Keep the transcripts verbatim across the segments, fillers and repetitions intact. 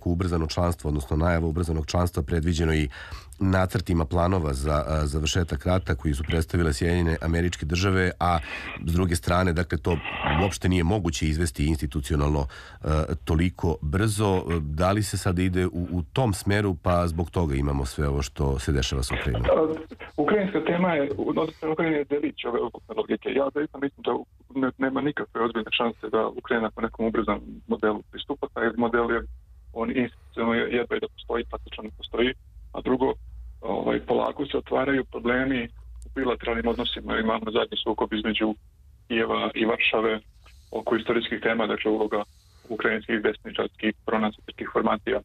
neko ubrzano članstvo, odnosno najava ubrzanog članstva predviđeno i nacrtima planova za završetak rata koji su predstavile Sjedinjene Američke Države, a s druge strane, dakle, to uopšte nije moguće izvesti institucionalno uh, toliko brzo. Da li se sad ide u, u tom smeru, pa zbog toga imamo sve ovo što se dešava s Ukrajinom? Ukrajinska tema je, odnosno Ukrajina je delić ove logike. Ja zaista mislim da ne, nema nikakve ozbiljne šanse da Ukrajina po nekom ubrzanom modelu pristupa. Taj model je, on institucionalno jedva i da postoji, praktično ne postoji, a drugo, ovaj, polako se otvaraju problemi u bilateralnim odnosima. Imamo zadnji sukob između Kijeva i Varšave oko istorijskih tema, dakle uloga ukrajinskih desničarskih pronacističkih formacija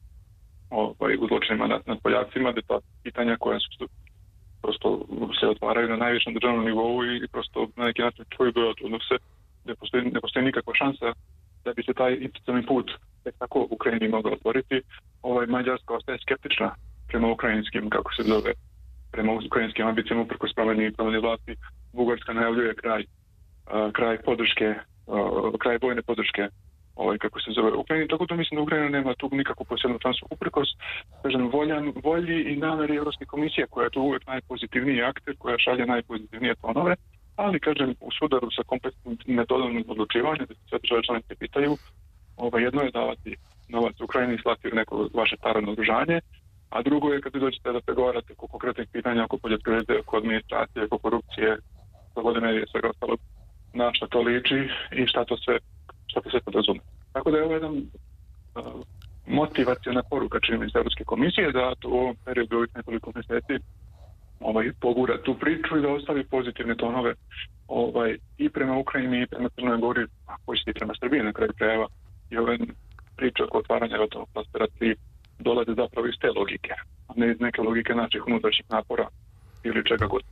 ovaj, u zločinima nad, nad Poljacima, da ta pitanja koja su prosto se otvaraju na najvišem državnom nivou i, i prosto na neki način čuju dodatno odnose, ne postoji, ne postoji nikakva šansa da bi se taj institucionalni put tek tako Ukrajini mogao otvoriti. Ovaj, Mađarska ostaje skeptična prema ukrajinskim, kako se zove, prema ukrajinskim ambicijama uprkos promjeni promjeni vlasti. Bugarska najavljuje kraj, uh, kraj podrške, uh, kraj vojne podrške, ovaj, kako se zove, Ukrajini. Tako da mislim da Ukrajina nema tu nikakvu posebnu šansu uprkos, kažem, voljan, volji i nameri Evropske komisije, koja je tu uvijek najpozitivniji akter, koja šalje najpozitivnije tonove, ali, kažem, u sudaru sa kompleksnim metodom odlučivanja, da se sve države članice pitaju, ovaj, jedno je davati novac Ukrajini i slati neko vaše staro naoružanje, a drugo je kad vi dođete da pregovarate oko konkretnih pitanja, oko poljoprivrede, oko administracije, oko korupcije, slobode medije, svega ostalog, na šta to liči i šta to sve, šta to sve podrazume. Tako da je ovo jedan uh, motivacijona poruka, čini mi se, Evropske komisije, da to u ovom periodu ovih nekoliko mjeseci ovaj, pogura tu priču i da ostavi pozitivne tonove ovaj, i prema Ukrajini i prema Crnoj Gori, a koji se i prema Srbiji na kraju krajeva. I ove priče oko otvaranja ratnog klastera tri dolaze zapravo iz te logike, a ne iz neke logike naših unutrašnjih napora ili čega god.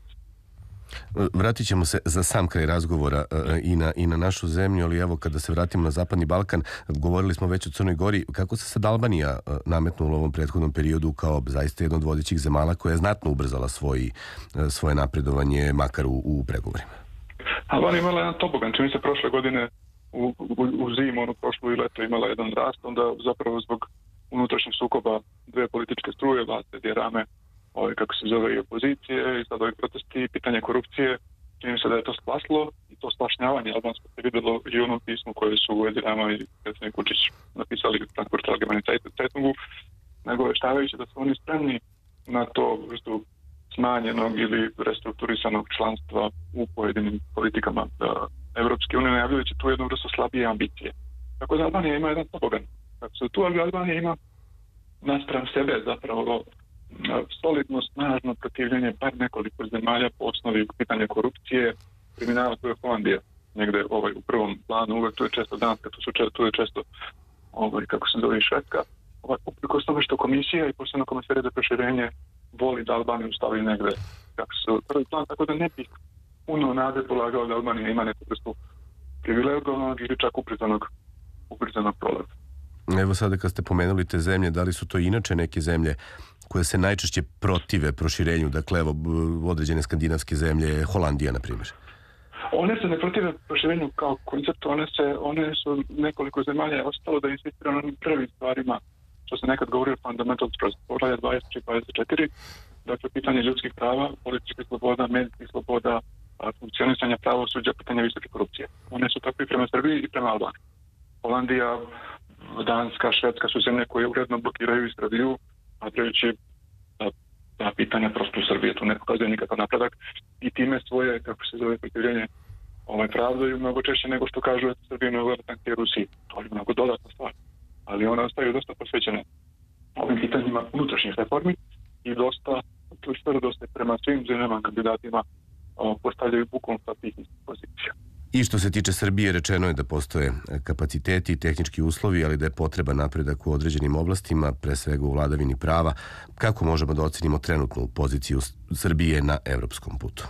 Vratit ćemo se za sam kraj razgovora i na, i na našu zemlju, ali evo kada se vratimo na Zapadni Balkan, govorili smo već o Crnoj Gori. Kako se sad Albanija nametnula u ovom prethodnom periodu kao zaista jedna od vodećih zemalja koja je znatno ubrzala svoj, svoje napredovanje, makar u, u pregovorima? Albanija imala jedan tobogan, čini se prošle godine u, u, u zimu, ono prošlo i leto imala jedan rast, onda zapravo zbog unutrašnjih sukoba dve političke struje, vlasti, djerame, ovaj, kako se zove, i opozicije, i sad ovi protesti, pitanje korupcije, čini se da je to splaslo i to splašnjavanje albansko se vidjelo i u onom pismu koje su u Edirama i predsjednik Vučić napisali u Frankfurter Allgemeine Zeitungu, nego veštavajući da su oni spremni na to vrstu smanjenog ili restrukturisanog članstva u pojedinim politikama Evropske unije, najavljujući tu jednu vrstu slabije ambicije. Tako da Albanija ima jedan tobogan. Tako se tu Albanija ima naspram sebe zapravo solidno, snažno protivljenje par nekoliko zemalja po osnovi pitanja korupcije, kriminala, tu je Holandija negde ovaj, u prvom planu, uvek tu je često Danska, tu, su, tu je često ovaj, kako se zove, Švedska. Ovaj, uprkos tome što komisija i posebno komisarija za proširenje voli da Albaniju stavi negde kako se prvi plan, tako da ne bih puno nade polagao da Albanija ima neku vrstu privilegovanog ili čak ubrizanog, ubrizanog prolaza. Evo sada kad ste pomenuli te zemlje, da li su to inače neke zemlje koje se najčešće protive proširenju, dakle evo određene skandinavske zemlje, Holandija na primjer? One se ne protive proširenju kao konceptu, one, se, one su nekoliko zemalja je ostalo da insistira na onim prvim stvarima što se nekad govori o fundamental trust, poglavlja dvadeset tri dvadeset četiri, dakle pitanje ljudskih prava, političkih sloboda, medijskih sloboda, funkcionisanja pravosuđa, pitanje visoke korupcije. One su takve prema Srbiji i prema Albaniji. Holandija, Danska, Švedska su zemlje koje uredno blokiraju istražuju, smatrajući da ta pitanja prosto u Srbiji tu ne pokazuje nikakav napredak i time svoje, kako se zove, protivljenje ovaj, pravdaju mnogo češće nego što kažu da Srbije ne uvede sankcije Rusiji. To je mnogo dodatna stvar. Ali one ostaju dosta posvećene ovim pitanjima unutrašnjih reformi i dosta tvrdo se prema svim zemljama kandidatima postavljaju bukvalno sa tih pozicija. I što se tiče Srbije, rečeno je da postoje kapaciteti i tehnički uslovi, ali da je potreba napredak u određenim oblastima, pre svega u vladavini prava. Kako možemo da ocenimo trenutnu poziciju Srbije na evropskom putu?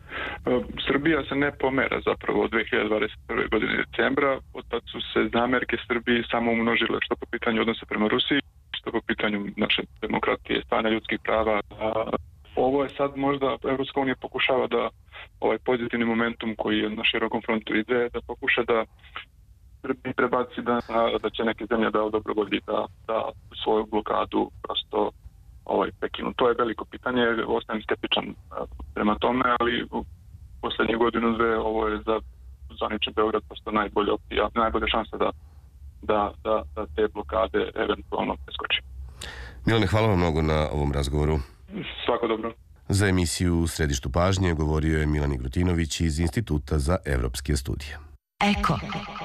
Srbija se ne pomera zapravo od dve hiljade dvadeset prve. godine decembra. Od tad su se zamerke Srbiji samo umnožile što po pitanju odnosa prema Rusiji, što po pitanju naše demokratije, stanja ljudskih prava. Ovo je sad možda Evropska unija pokušava da ovaj pozitivni momentum koji je na širokom frontu ide, da pokuša da Srbiji prebaci da, da će neke zemlje da odobrovolji da, da svoj blokadu prosto ovaj, prekinu. To je veliko pitanje, ostajem skeptičan prema tome, ali u posljednje godinu dve ovo je za zvanični Beograd prosto najbolja opcija, najbolja šansa da, da, da, da te blokade eventualno preskoči. Milane, hvala vam mnogo na ovom razgovoru. Svako dobro. Za emisiju U središtu pažnje govorio je Milan Igrutinović iz Instituta za evropske studije. Eko.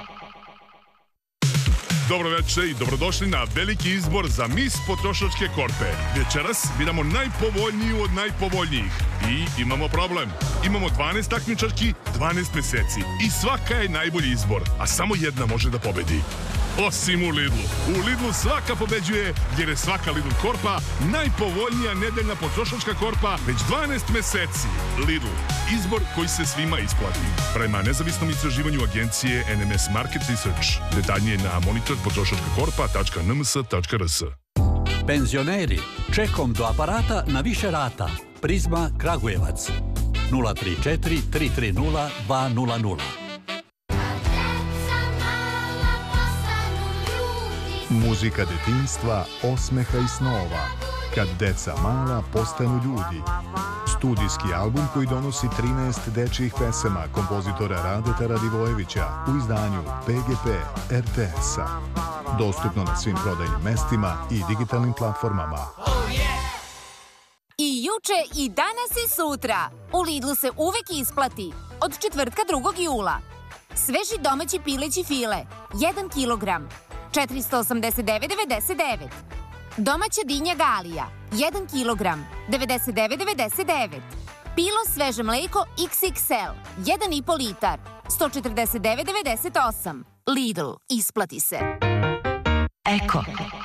Dobro večer i dobrodošli na veliki izbor za Mis potrošačke korpe. Večeras biramo najpovoljniju od najpovoljnijih. I imamo problem. Imamo dvanaest takmičarki, dvanaest meseci. I svaka je najbolji izbor, a samo jedna može da pobedi. Osim u Lidlu. U Lidlu svaka pobeđuje, jer je svaka Lidl korpa najpovoljnija nedeljna potrošačka korpa već dvanaest meseci. Lidl. Izbor koji se svima isplati. Prema nezavisnom istraživanju agencije N M S Market Research. Detaljnije na monitor potrošačka korpa tačka n m s tačka r s. Penzioneri, čekom do aparata na više rata. Prizma Kragujevac. nula tri četiri tri tri nula dva nula nula. Muzika detinjstva, osmeha i snova. Kad deca mala postanu ljudi. Studijski album koji donosi trinaest dečjih pesama kompozitora Radeta Radivojevića u izdanju P G P R T S-a. Dostupno na svim prodajnim mestima i digitalnim platformama. I juče, i danas i sutra. U Lidlu se uvek isplati. Od četvrtka drugog jula. Sveži domaći pileći file, jedan kilogram. četiristo osamdeset devet devedeset devet. Domaća dinja Galija, jedan kilogram, devedeset devet devedeset devet. Pilo sveže mleko iks iks el, jedan i po litar, sto četrdeset devet devedeset osam. Lidl, isplati se. Eko.